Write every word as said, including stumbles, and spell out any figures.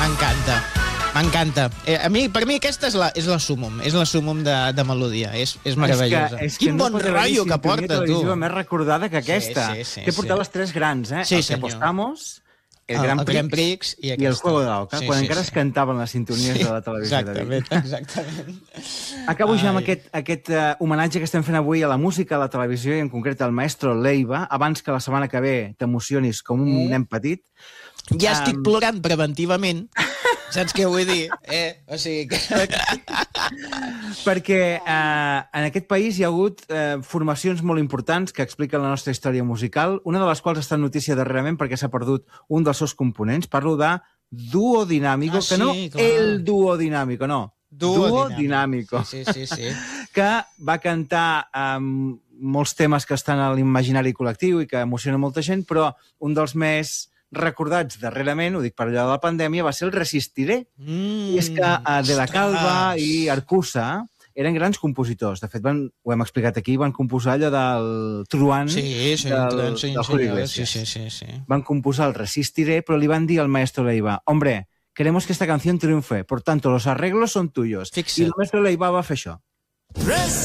M'encanta. M'encanta. Eh, a mi, per mi aquesta és la, és la sumum, és la sumum de, de melodia, és, és meravellosa. És que, és que Quin no bon rotllo que porta, tu. més recordada que aquesta. Sí, sí, sí, T'he portat sí. les tres grans, eh? Sí, el que senyor. apostamos, el, El, Gran el Prix, Grand Prix i, i el Juego de la Oca, sí, quan sí, encara sí. es cantaven les sintonies Sí, de la televisió. exactament, exactament. Acabo ja amb Ai. aquest, aquest uh, homenatge que estem fent avui a la música, a la televisió i en concret al maestro Leiva, abans que la setmana que ve t'emocionis com un Mm. nen petit. Ja estic Um, plorant preventivament. Saps què vull dir? Eh? O sigui que... Perquè eh, en aquest país hi ha hagut eh, formacions molt importants que expliquen la nostra història musical, una de les quals està en notícia darrerament perquè s'ha perdut un dels seus components. Parlo de Duo Dinámico, Ah, que no sí, clar. el Duo Dinámico, no. Duo, Duo Dinámico. Dinámico. Sí, sí, sí, sí. Que va cantar um, molts temes que estan a l'imaginari col·lectiu i que emocionen molta gent, però un dels més recordats darrerament, ho dic per allò de la pandèmia, va ser el Resistiré. Mm, I és que uh, De la Calva ostres. i Arcusa eren grans compositors. De fet, van, ho hem explicat aquí, van composar allò del Truán Sí, sí, del, del, sí, del Julio sí, Iglesias. sí, sí, sí. Van composar el Resistiré, però li van dir al maestro Leiva, hombre, queremos que esta canción triunfe, por tanto, los arreglos son tuyos. Fixa't. I el maestro Leiva va fer això.